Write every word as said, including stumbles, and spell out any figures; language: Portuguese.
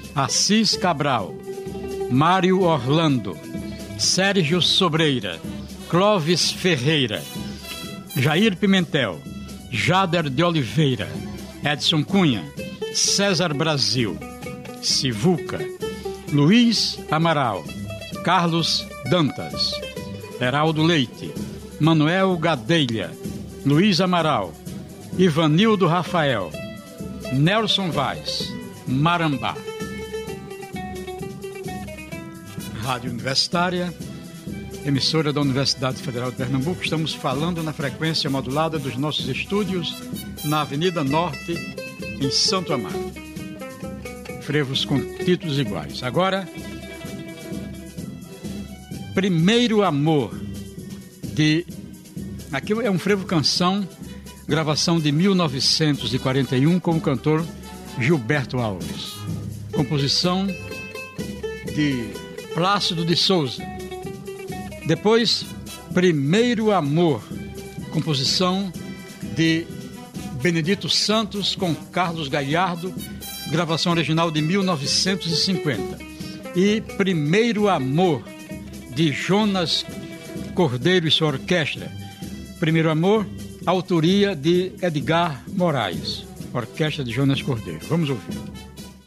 Assis Cabral, Mário Orlando, Sérgio Sobreira, Clóvis Ferreira, Jair Pimentel, Jader de Oliveira, Edson Cunha, César Brasil, Sivuca, Luiz Amaral, Carlos Dantas, Heraldo Leite, Manuel Gadelha, Luiz Amaral, Ivanildo Rafael, Nelson Vaz, Marambá. Rádio Universitária, emissora da Universidade Federal de Pernambuco. Estamos falando na frequência modulada dos nossos estúdios na Avenida Norte, em Santo Amaro. Frevos com títulos iguais. Agora, Primeiro Amor, de... Aqui é um frevo canção, gravação de mil novecentos e quarenta e um com o cantor Gilberto Alves. Composição de Plácido de Souza. Depois, Primeiro Amor, composição de Benedito Santos com Carlos Galhardo, gravação original de mil novecentos e cinquenta. E Primeiro Amor, de Jonas Cordeiro e sua orquestra. Primeiro Amor, autoria de Edgar Moraes, orquestra de Jonas Cordeiro. Vamos ouvir.